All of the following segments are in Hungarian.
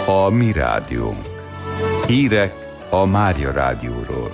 A mi rádiónk. Hírek a Mária Rádióról.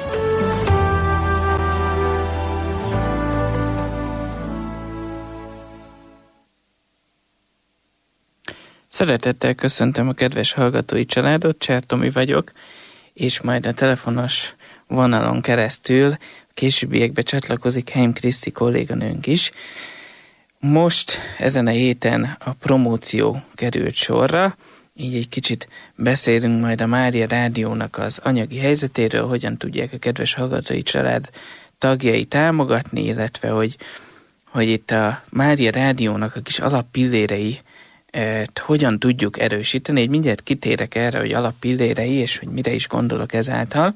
Szeretettel köszöntöm a kedves hallgatói családot, Cser Tomi vagyok, és majd a telefonos vonalon keresztül a későbbiekbe csatlakozik Heim Kriszti kolléganőnk is. Most ezen a héten a promóció került sorra, így egy kicsit beszélünk majd a Mária Rádiónak az anyagi helyzetéről, hogyan tudják a kedves hallgatói család tagjai támogatni, illetve hogy itt a Mária Rádiónak a kis alappillérei hogyan tudjuk erősíteni. Így mindjárt kitérek erre, hogy alappillérei, és hogy mire is gondolok ezáltal.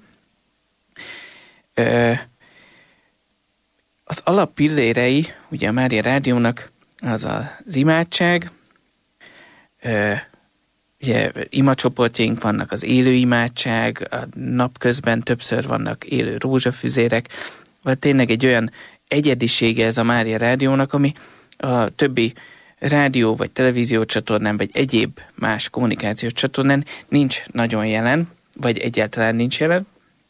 Az alappillérei, ugye a Mária Rádiónak az az imádság, ugye imacsoportjaink vannak, az élő imádság, a napközben többször vannak élő rózsafüzérek, vagy tényleg egy olyan egyedisége ez a Mária Rádiónak, ami a többi rádió vagy televízió csatornán, vagy egyéb más kommunikációs csatornán nincs nagyon jelen, vagy egyáltalán nincs jelen.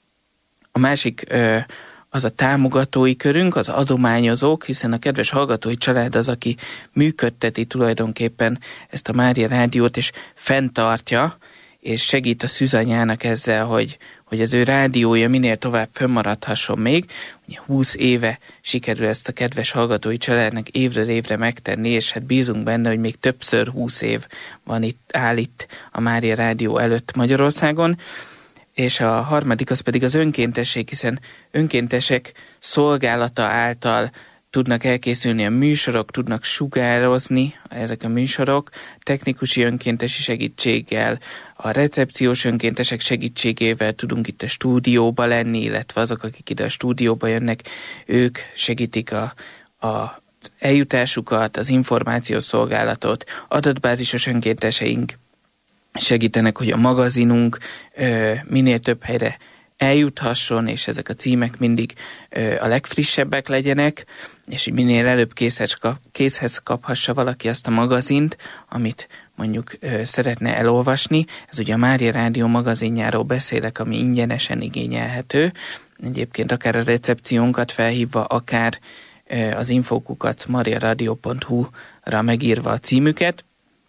A másik az a támogatói körünk, az adományozók, hiszen a kedves hallgatói család az, aki működteti tulajdonképpen ezt a Mária Rádiót, és fenntartja, és segít a szűzanyának ezzel, hogy az ő rádiója minél tovább fönnmaradhasson még. Ugye 20 éve sikerül ezt a kedves hallgatói családnak évről évre megtenni, és hát bízunk benne, hogy még többször 20 év áll itt a Mária Rádió előtt Magyarországon. És a harmadik az pedig az önkéntesség, hiszen önkéntesek szolgálata által tudnak elkészülni a műsorok, tudnak sugározni ezek a műsorok, technikusi önkéntesi segítséggel, a recepciós önkéntesek segítségével tudunk itt a stúdióba lenni, illetve azok, akik ide a stúdióba jönnek, ők segítik a eljutásukat, az információs szolgálatot, adatbázisos önkénteseink segítenek, hogy a magazinunk minél több helyre eljuthasson, és ezek a címek mindig a legfrissebbek legyenek, és hogy minél előbb készhez kaphassa valaki azt a magazint, amit mondjuk szeretne elolvasni. Ez ugye a Mária Rádió magazinjáról beszélek, ami ingyenesen igényelhető. Egyébként akár a recepciónkat felhívva, akár az infókukat mariaradio.hu-ra megírva a címüket.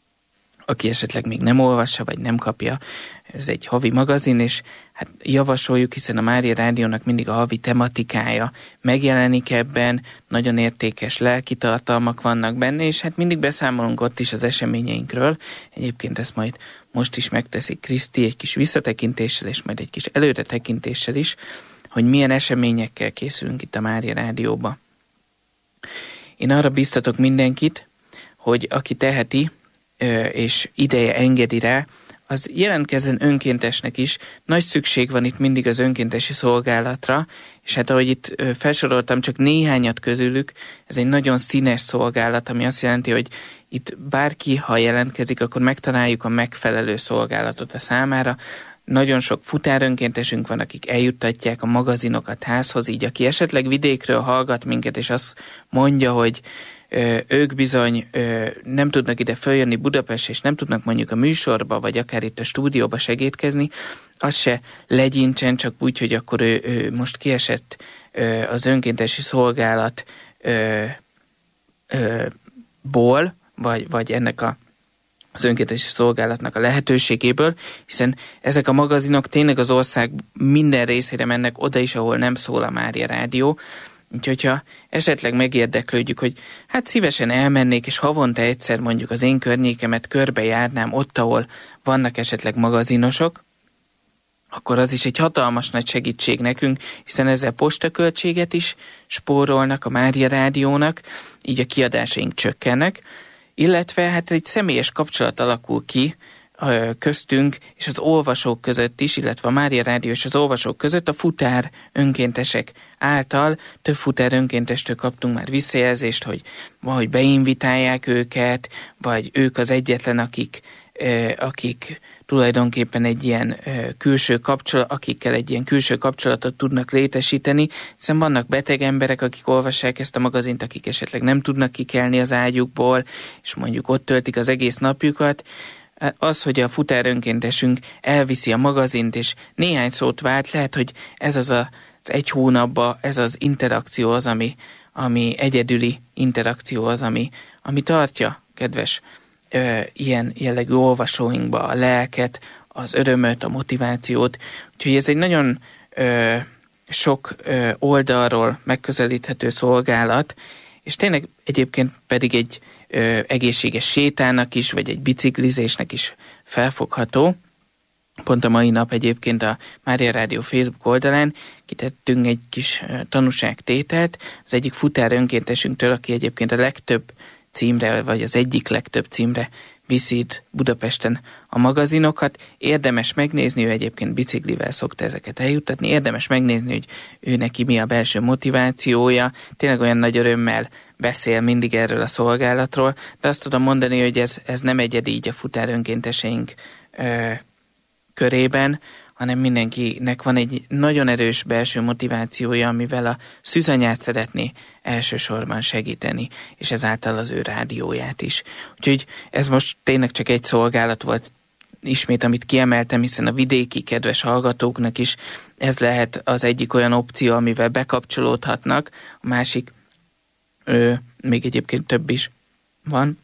Aki esetleg még nem olvassa, vagy nem kapja, ez egy havi magazin, és hát javasoljuk, hiszen a Mária Rádiónak mindig a havi tematikája megjelenik ebben, nagyon értékes lelki tartalmak vannak benne, és hát mindig beszámolunk ott is az eseményeinkről. Egyébként ezt majd most is megteszik Kriszti egy kis visszatekintéssel, és majd egy kis előretekintéssel is, hogy milyen eseményekkel készülünk itt a Mária Rádióba. Én arra biztatok mindenkit, hogy aki teheti, és ideje engedi rá, az jelentkezzen önkéntesnek is. Nagy szükség van itt mindig az önkéntesi szolgálatra, és hát ahogy itt felsoroltam csak néhányat közülük, ez egy nagyon színes szolgálat, ami azt jelenti, hogy itt bárki, ha jelentkezik, akkor megtaláljuk a megfelelő szolgálatot a számára. Nagyon sok futárönkéntesünk van, akik eljuttatják a magazinokat házhoz, így aki esetleg vidékről hallgat minket, és azt mondja, hogy ők bizony nem tudnak ide följönni Budapestre, és nem tudnak mondjuk a műsorba, vagy akár itt a stúdióba segítkezni, az se legyintsen, csak úgy, hogy akkor ő most kiesett az önkéntesi szolgálatból, vagy ennek az önkéntesi szolgálatnak a lehetőségéből, hiszen ezek a magazinok tényleg az ország minden részére mennek, oda is, ahol nem szól a Mária Rádió. Úgyhogy ha esetleg megérdeklődjük, hogy hát szívesen elmennék, és havonta egyszer mondjuk az én környékemet körbejárnám ott, ahol vannak esetleg magazinosok, akkor az is egy hatalmas nagy segítség nekünk, hiszen ezzel postaköltséget is spórolnak a Mária Rádiónak, így a kiadásaink csökkennek, illetve hát egy személyes kapcsolat alakul ki köztünk és az olvasók között is, illetve a Mária Rádió és az olvasók között a futár önkéntesek által. Több futár önkéntestől kaptunk már visszajelzést, hogy valahogy beinvitálják őket, vagy ők az egyetlen, akik tulajdonképpen egy ilyen akikkel egy ilyen külső kapcsolatot tudnak létesíteni, hiszen vannak beteg emberek, akik olvassák ezt a magazint, akik esetleg nem tudnak kikelni az ágyukból, és mondjuk ott töltik az egész napjukat. az, hogy a futár önkéntesünk elviszi a magazint, és néhány szót vált, lehet, hogy ez az egy hónapban, ez az interakció az, ami egyedüli interakció az, ami tartja, kedves ilyen jellegű olvasóinkba a lelket, az örömöt, a motivációt. Úgyhogy ez egy nagyon sok oldalról megközelíthető szolgálat, és tényleg egyébként pedig egy egészséges sétának is, vagy egy biciklizésnek is felfogható. Pont a mai nap egyébként a Mária Rádió Facebook oldalán kitettünk egy kis tanúságtételt az egyik futár önkéntesünktől, aki egyébként a legtöbb címre, vagy az egyik legtöbb címre viszi itt Budapesten a magazinokat. Érdemes megnézni, ő egyébként biciklivel szokta ezeket eljuttatni, érdemes megnézni, hogy ő neki mi a belső motivációja, tényleg olyan nagy örömmel beszél mindig erről a szolgálatról, de azt tudom mondani, hogy ez nem egyedi így a futár önkénteseink körében, hanem mindenkinek van egy nagyon erős belső motivációja, amivel a szűzanyát szeretné elsősorban segíteni, és ezáltal az ő rádióját is. Úgyhogy ez most tényleg csak egy szolgálat volt ismét, amit kiemeltem, hiszen a vidéki kedves hallgatóknak is ez lehet az egyik olyan opció, amivel bekapcsolódhatnak. A másik, még egyébként több is van,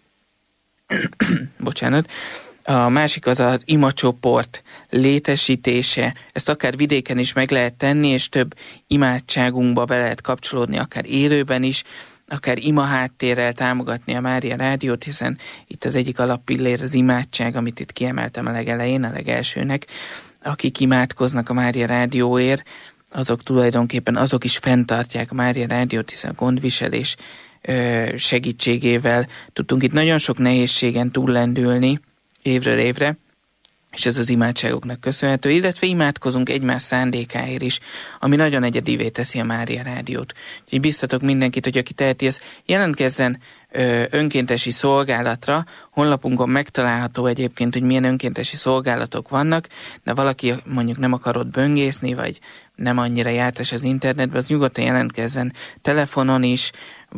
bocsánat, a másik az imacsoport létesítése, ezt akár vidéken is meg lehet tenni, és több imádságunkba be lehet kapcsolódni, akár élőben is, akár imaháttérrel támogatni a Mária Rádiót, hiszen itt az egyik alappillér az imádság, amit itt kiemeltem a legelején, a legelsőnek. Akik imádkoznak a Mária Rádióért, azok tulajdonképpen azok is fenntartják a Mária Rádiót, hiszen a gondviselés segítségével tudtunk itt nagyon sok nehézségen túllendülni évről évre, és ez az imádságoknak köszönhető, illetve imádkozunk egymás szándékáért is, ami nagyon egyedivé teszi a Mária Rádiót. Úgyhogy biztatok mindenkit, hogy aki teheti, ez jelentkezzen önkéntesi szolgálatra. Honlapunkon megtalálható egyébként, hogy milyen önkéntesi szolgálatok vannak, de valaki mondjuk nem akarod böngészni, vagy nem annyira jártas az internetben, az nyugodtan jelentkezzen telefonon is,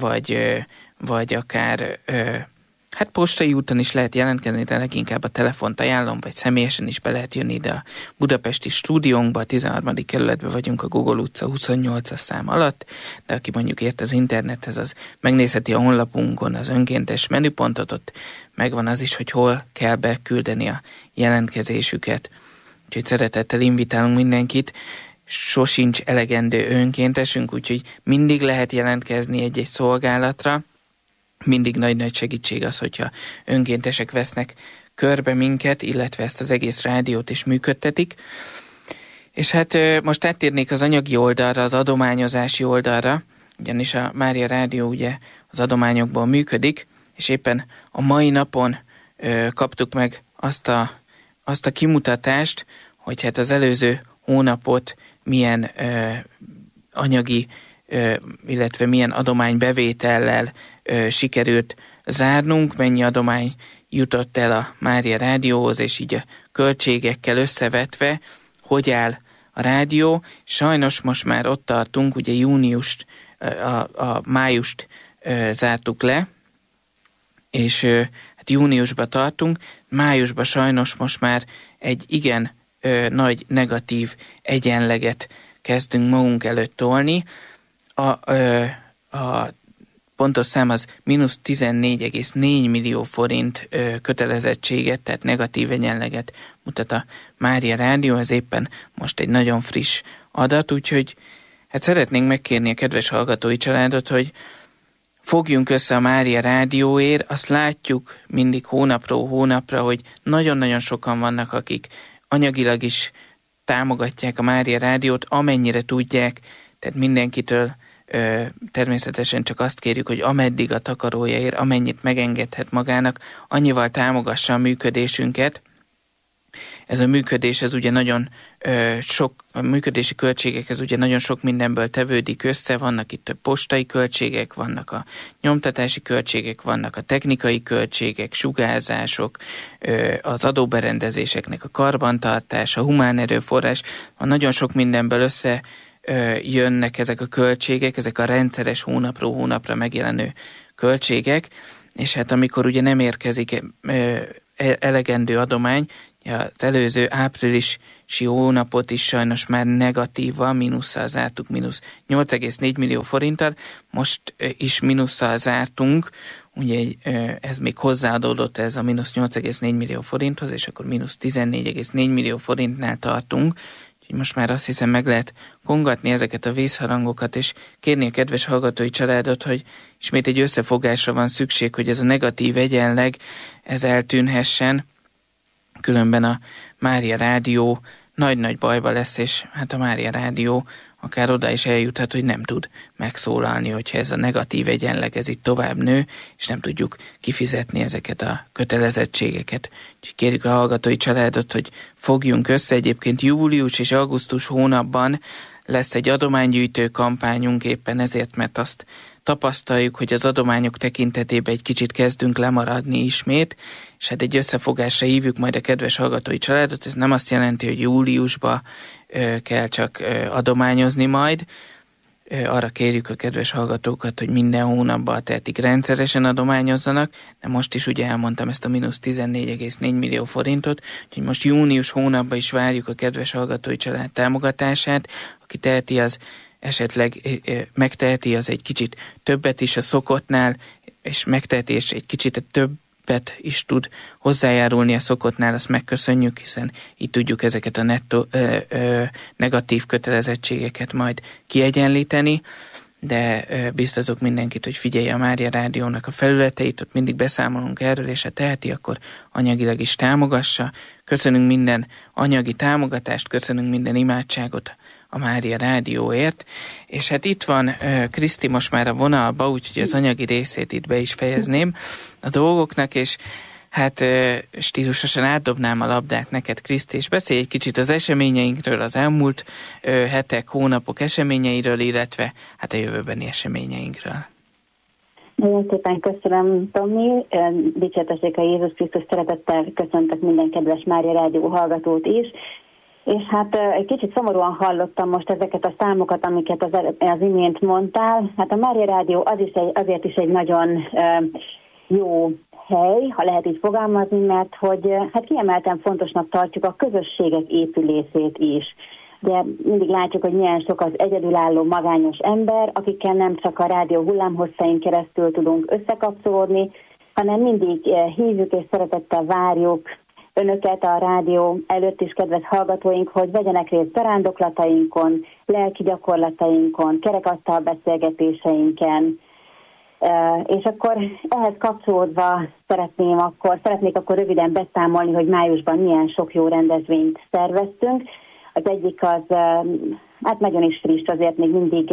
vagy akár hát postai úton is lehet jelentkezni, de leginkább a telefont ajánlom, vagy személyesen is be lehet jönni ide a budapesti stúdiónkba, a 13. kerületben vagyunk a Gogol utca 28-as szám alatt, de aki mondjuk ért az internethez, az megnézheti a honlapunkon az önkéntes menüpontot, ott megvan az is, hogy hol kell beküldeni a jelentkezésüket. Úgyhogy szeretettel invitálunk mindenkit, sosincs elegendő önkéntesünk, úgyhogy mindig lehet jelentkezni egy-egy szolgálatra. Mindig nagy-nagy segítség az, hogyha önkéntesek vesznek körbe minket, illetve ezt az egész rádiót is működtetik. És hát most áttérnék az anyagi oldalra, az adományozási oldalra, ugyanis a Mária Rádió ugye az adományokból működik, és éppen a mai napon kaptuk meg azt a kimutatást, hogy hát az előző hónapot milyen anyagi, illetve milyen adománybevétellel sikerült zárnunk, mennyi adomány jutott el a Mária Rádióhoz, és így a költségekkel összevetve, hogy áll a rádió. Sajnos most már ott tartunk, ugye júniust, a májust zártuk le, és hát júniusban tartunk, májusban sajnos most már egy igen nagy negatív egyenleget kezdünk magunk előtt tolni. A pontos szám az mínusz 14,4 millió forint kötelezettséget, tehát negatív egyenleget mutat a Mária Rádió, ez éppen most egy nagyon friss adat, úgyhogy hát szeretnénk megkérni a kedves hallgatói családot, hogy fogjunk össze a Mária Rádióért, azt látjuk mindig hónapról hónapra, hogy nagyon-nagyon sokan vannak, akik anyagilag is támogatják a Mária Rádiót, amennyire tudják, tehát mindenkitől természetesen csak azt kérjük, hogy ameddig a takarója ér, amennyit megengedhet magának, annyival támogassa a működésünket. Ez a működés, ez ugye nagyon sok, a működési költségek, ez ugye nagyon sok mindenből tevődik össze, vannak itt a postai költségek, vannak a nyomtatási költségek, vannak a technikai költségek, sugárzások, az adóberendezéseknek a karbantartása, a humán erőforrás, nagyon sok mindenből jönnek ezek a költségek, ezek a rendszeres hónapról hónapra megjelenő költségek, és hát amikor ugye nem érkezik elegendő adomány. Az előző áprilisi hónapot is sajnos már negatívval, mínusszal zártuk, mínusz 8,4 millió forinttal, most is mínusszal zártunk, ugye ez még hozzáadódott ez a mínusz 8,4 millió forinthoz, és akkor mínusz 14,4 millió forintnál tartunk, úgyhogy most már azt hiszem meg lehet kongatni ezeket a vészharangokat, és kérni a kedves hallgatói családot, hogy ismét egy összefogásra van szükség, hogy ez a negatív egyenleg, ez eltűnhessen, különben a Mária Rádió nagy-nagy bajba lesz, és hát a Mária Rádió akár oda is eljuthat, hogy nem tud megszólalni, hogyha ez a negatív egyenleg ez itt tovább nő, és nem tudjuk kifizetni ezeket a kötelezettségeket. Úgyhogy kérjük a hallgatói családot, hogy fogjunk össze. Egyébként július és augusztus hónapban lesz egy adománygyűjtő kampányunk, éppen ezért, mert azt tapasztaljuk, hogy az adományok tekintetében egy kicsit kezdünk lemaradni ismét, és hát egy összefogásra hívjuk majd a kedves hallgatói családot. Ez nem azt jelenti, hogy júliusba kell csak adományozni majd. Arra kérjük a kedves hallgatókat, hogy minden hónapban tehetik rendszeresen adományozzanak, de most is ugye elmondtam ezt a mínusz 14,4 millió forintot, úgyhogy most június hónapban is várjuk a kedves hallgatói család támogatását. Aki teheti, az esetleg megteheti, az egy kicsit többet is a szokottnál, és megteheti, és egy kicsit többet is tud hozzájárulni a szokottnál, azt megköszönjük, hiszen így tudjuk ezeket a nettó negatív kötelezettségeket majd kiegyenlíteni, de biztatok mindenkit, hogy figyelje a Mária Rádiónak a felületeit, ott mindig beszámolunk erről, és ha teheti, akkor anyagilag is támogassa. Köszönünk minden anyagi támogatást, köszönünk minden imádságot a Mária Rádióért, és hát itt van Kriszti most már a vonalba, úgyhogy az anyagi részét itt be is fejezném a dolgoknak, és hát stílusosan átdobnám a labdát neked, Kriszti, és beszélj egy kicsit az eseményeinkről, az elmúlt hetek, hónapok eseményeiről, illetve hát a jövőbeni eseményeinkről. Nagyon szépen köszönöm, Tomi. Dicsértessék a Jézus Krisztus, szeretettel köszöntök minden kedves Mária Rádió hallgatót is. És hát egy kicsit szomorúan hallottam most ezeket a számokat, amiket az imént mondtál. Hát a Mária Rádió azért is egy nagyon jó hely, ha lehet így fogalmazni, mert hogy hát kiemelten fontosnak tartjuk a közösségek épülését is. De mindig látjuk, hogy milyen sok az egyedülálló magányos ember, akikkel nem csak a rádió hullámhosszáin keresztül tudunk összekapcsolódni, hanem mindig hívjuk és szeretettel várjuk önöket a rádió előtt is, kedves hallgatóink, hogy vegyenek részt zarándoklatainkon, lelki gyakorlatainkon, kerekasztal beszélgetéseinken. És akkor ehhez kapcsolódva szeretnék akkor röviden beszámolni, hogy májusban milyen sok jó rendezvényt szerveztünk. Az egyik az, hát nagyon is friss, azért még mindig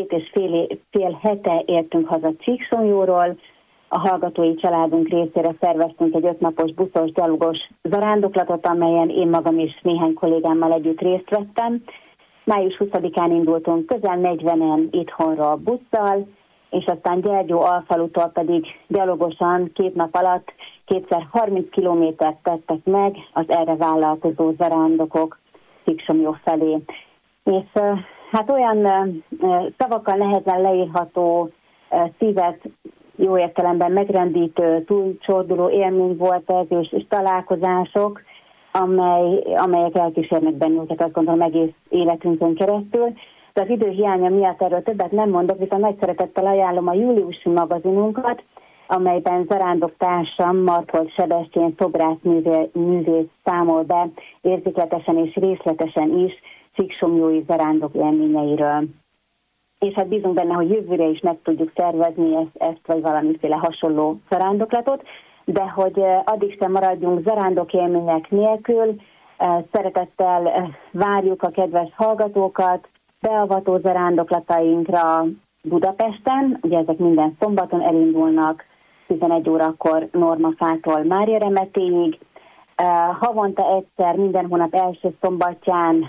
2,5 hete értünk haza Csíksomlyóról. A hallgatói családunk részére szerveztünk egy 5 napos buszos, gyalogos zarándoklatot, amelyen én magam és néhány kollégámmal együtt részt vettem. Május 20-án indultunk közel 40-en itthonról busszal, és aztán Gyergyó alfalutól pedig gyalogosan 2 nap alatt kétszer 30 kilométert tettek meg az erre vállalkozó zarándokok Csíksomlyó felé. És hát olyan szavakkal nehezen leírható, szívet jó értelemben megrendítő, túlcsorduló élmény volt ez, és találkozások, amelyek elkísérnek bennünket, azt gondolom, egész életünkön keresztül. De az idő hiánya miatt erről többet nem mondok, viszont nagy szeretettel ajánlom a júliusi magazinunkat, amelyben zarándoktársam Markolt Sebestyén szobrászművész számol be érzékletesen és részletesen is csíksomlyói zarándok élményeiről. És hát bízunk benne, hogy jövőre is meg tudjuk szervezni ezt vagy valamiféle hasonló zarándoklatot, de hogy addig sem maradjunk zarándok élmények nélkül, szeretettel várjuk a kedves hallgatókat beavató zarándoklatainkra Budapesten, ugye ezek minden szombaton elindulnak 11 órakor Normafától Mária Remetéig. Havonta egyszer, minden hónap első szombatján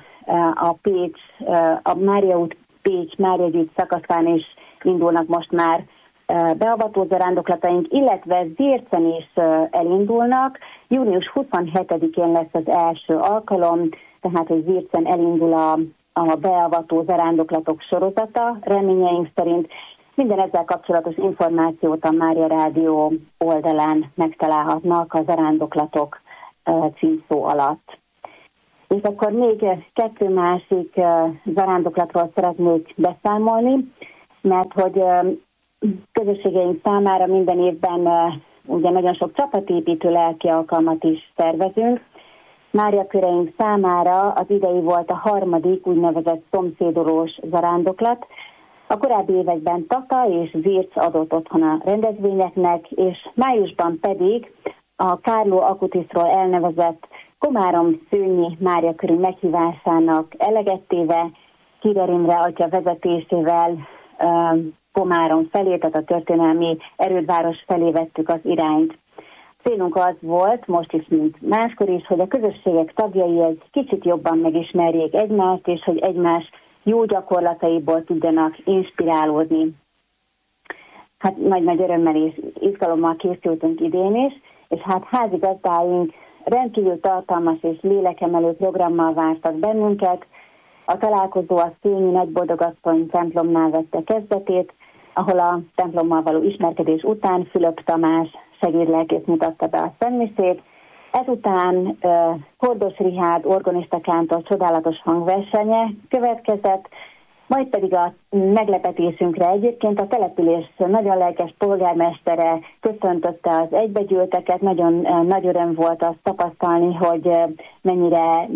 a Mária út Pécs Mária gyűjt szakaszán is indulnak most már beavató zarándoklataink, illetve Zircen is elindulnak. Június 27-én lesz az első alkalom, tehát hogy Zircen elindul a beavató zarándoklatok sorozata, reményeink szerint. Minden ezzel kapcsolatos információt a Mária Rádió oldalán megtalálhatnak a Zarándoklatok címszó alatt. És akkor még 2 másik zarándoklatról szeretnék beszámolni, mert hogy közösségeink számára minden évben ugye nagyon sok csapatépítő lelki alkalmat is szervezünk. Mária köreink számára az idei volt a 3. úgynevezett szomszédolós zarándoklat. A korábbi években Tata és Virc adott otthon a rendezvényeknek, és májusban pedig a Kárló Akutiszról elnevezett Komárom-Szőnyi Mária körű meghívásának eleget téve Kider Imre atya vezetésével Komárom felé, tehát a történelmi erődváros felé vettük az irányt. Célunk az volt, most is, mint máskor is, hogy a közösségek tagjai egy kicsit jobban megismerjék egymást, és hogy egymás jó gyakorlataiból tudjanak inspirálódni. Hát nagy-nagy örömmel és izgalommal készültünk idén is, és hát házigazdáink rendkívül tartalmas és lélekemelő programmal vártak bennünket. A találkozó a Szőnyi Nagyboldogasszony templomnál vette kezdetét, ahol a templommal való ismerkedés után Fülöp Tamás segédlelkész mutatta be a szentmisét. Ezután Kordos Richárd organista kántor csodálatos hangversenye következett, majd pedig a meglepetésünkre egyébként a település nagyon lelkes polgármestere köszöntötte az egybegyűlteket. Nagyon nagy öröm volt azt tapasztalni, hogy mennyire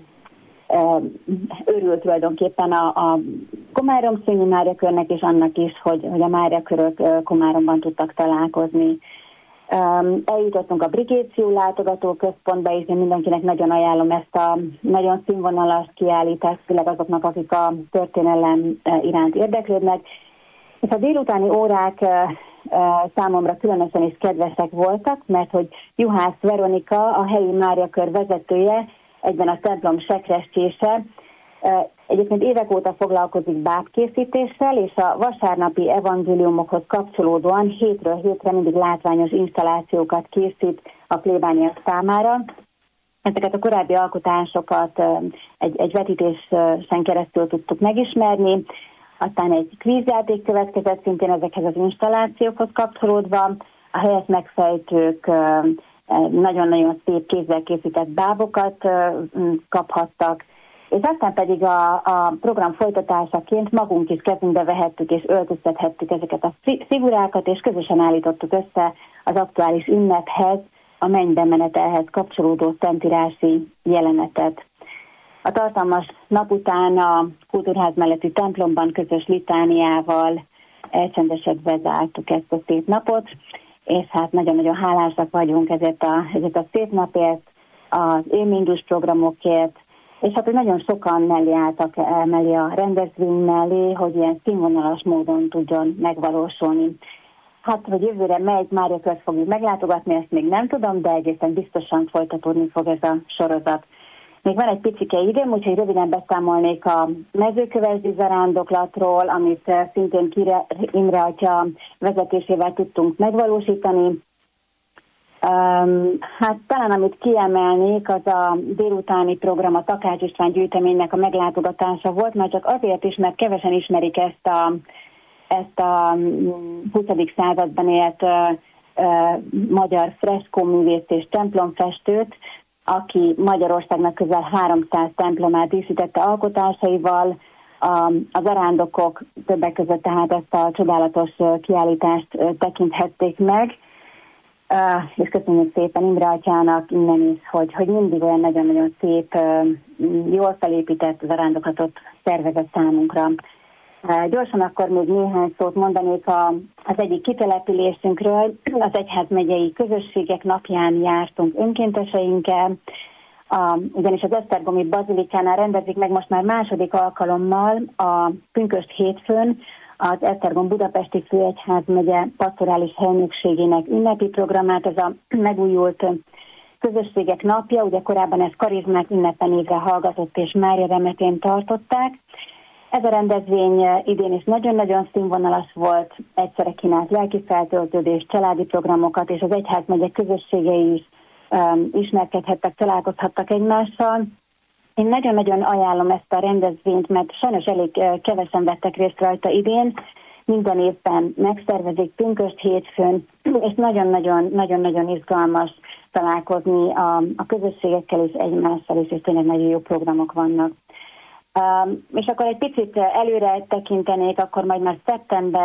örült tulajdonképpen a Komárom-Szőnyi Mária körnek és annak is, hogy a Mária körök Komáromban tudtak találkozni. Eljutottunk a Brigéció látogatóközpontba, és én mindenkinek nagyon ajánlom ezt a nagyon színvonalas kiállítást, főleg azoknak, akik a történelem iránt érdeklődnek. És a délutáni órák számomra különösen is kedvesek voltak, mert hogy Juhász Veronika, a helyi Mária kör vezetője, egyben a templom sekrestése, egyébként évek óta foglalkozik bábkészítéssel, és a vasárnapi evangéliumokhoz kapcsolódóan hétről hétre mindig látványos installációkat készít a plébániak számára. Ezeket a korábbi alkotásokat egy vetítésen keresztül tudtuk megismerni, aztán egy kvízjáték következett szintén ezekhez az installációkhoz kapcsolódva. A helyes megfejtők nagyon-nagyon szép kézzel készített bábokat kaphattak, és aztán pedig a program folytatásaként magunk is kezünkbe vehettük és öltöztethettük ezeket a figurákat, és közösen állítottuk össze az aktuális ünnephez, a mennybe menetelhez kapcsolódó szentírási jelenetet. A tartalmas nap után a Kultúrház melletti templomban közös litániával elcsendesedve zártuk ezt a szép napot, és hát nagyon-nagyon hálásak vagyunk ezért a szép napért, az élménydús programokért, és hát, hogy nagyon sokan mellé álltak mellé a rendezvény mellé, hogy ilyen színvonalas módon tudjon megvalósulni. Hát, hogy jövőre melyik Mária kört fogjuk meglátogatni, ezt még nem tudom, de egészen biztosan folytatódni fog ez a sorozat. Még van egy picike időm, úgyhogy röviden beszámolnék a mezőkövesdi zarándoklatról, amit szintén Kider Imre atya vezetésével tudtunk megvalósítani. Hát talán amit kiemelnék, az a délutáni program, a Takács István gyűjteménynek a meglátogatása volt, már csak azért is, mert kevesen ismerik ezt a 20. században élt magyar freskóművészt és templomfestőt, aki Magyarországnak közel 300 templomát díszítette alkotásaival. A zarándokok többek között tehát ezt a csodálatos kiállítást tekinthették meg, és köszönjük szépen Imre atyának innen is, hogy mindig olyan nagyon-nagyon szép, jól felépített zarándoklatot szervezett számunkra. Gyorsan akkor még néhány szót mondanék az egyik kitelepülésünkről. Az egyházmegyei közösségek napján jártunk önkénteseinkkel, ugyanis az Esztergomi Bazilikánál rendezik meg most már második alkalommal a pünkösd hétfőn az Esztergom Budapesti Főegyházmegye pastorális helynökségének ünnepi programát. Ez a megújult közösségek napja, ugye korábban ez karizmák ünnepenévre hallgatott és Mária remetén tartották. Ez a rendezvény idén is nagyon-nagyon színvonalas volt, egyszerre kínált lelki feltöltődést, családi programokat, és az egyházmegye közösségei is ismerkedhettek, találkozhattak egymással. Én nagyon-nagyon ajánlom ezt a rendezvényt, mert sajnos elég kevesen vettek részt rajta idén, minden évben megszervezik pünkösd hétfőn, és nagyon-nagyon izgalmas találkozni a közösségekkel és egymással is, és tényleg nagyon jó programok vannak. És akkor egy picit előre tekintenék, akkor majd már szeptember